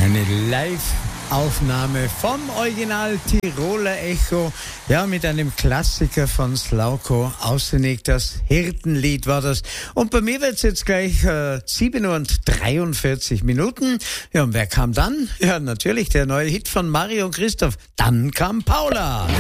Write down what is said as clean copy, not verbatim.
Eine Live-Aufnahme vom Original Tiroler Echo, ja, mit einem Klassiker von Slauko, ausgelegt, das Hirtenlied war das. Und bei mir wird es jetzt gleich 7:43. Ja, und wer kam dann? Ja, natürlich der neue Hit von Mario und Christoph. Dann kam Paula.